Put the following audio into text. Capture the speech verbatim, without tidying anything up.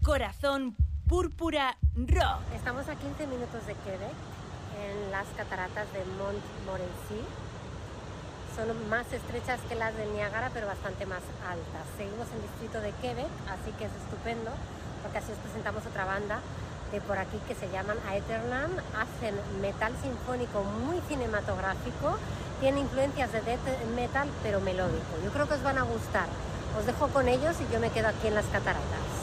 Corazón Púrpura Rock. Estamos a quince minutos de Quebec, en las cataratas de Montmorency. Son más estrechas que las del Niágara, pero bastante más altas. Seguimos en el distrito de Quebec, así que es estupendo, porque así os presentamos otra banda de por aquí que se llaman Aeternam. Hacen metal sinfónico muy cinematográfico, tiene influencias de death metal, pero melódico. Yo creo que os van a gustar. Os dejo con ellos y yo me quedo aquí en las cataratas.